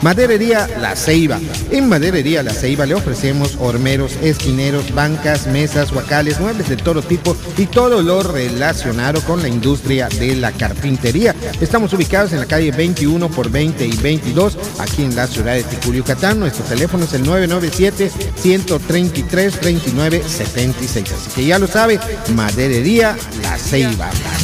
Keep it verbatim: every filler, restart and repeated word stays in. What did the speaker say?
Maderería La Ceiba. En Maderería La Ceiba le ofrecemos hormeros, esquineros, bancas, mesas, huacales, muebles de todo tipo y todo lo relacionado con la industria de la carpintería. Estamos ubicados en la calle veintiuno por veinte y veintidós, aquí en la ciudad de Ticul, Yucatán. Nuestro teléfono es el nueve nueve siete, uno tres tres, dos nueve siete seis. Así que ya lo sabe, Maderería La Ceiba.